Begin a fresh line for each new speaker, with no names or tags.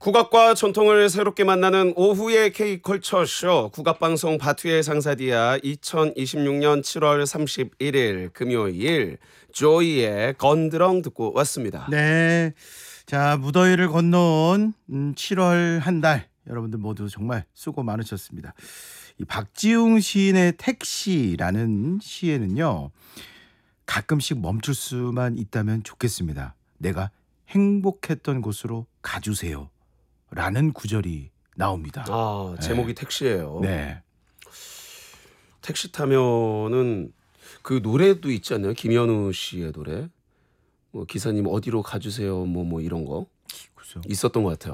국악과 전통을 새롭게 만나는 오후의 K컬처쇼 국악방송 바투의 상사디아 2026년 7월 31일 금요일 조이의 건드렁 듣고 왔습니다.
네. 자, 무더위를 건너온 7월 한 달 여러분들 모두 정말 수고 많으셨습니다. 이 박지웅 시인의 택시라는 시에는요. 가끔씩 멈출 수만 있다면 좋겠습니다. 내가 행복했던 곳으로 가주세요. 라는 구절이 나옵니다.
아, 제목이
네.
택시예요.
네.
택시 타면은 그 노래도 있지 않나요? 김현우 씨의 노래. 뭐 기사님 어디로 가주세요. 뭐 이런 거
그죠.
있었던 것 같아요.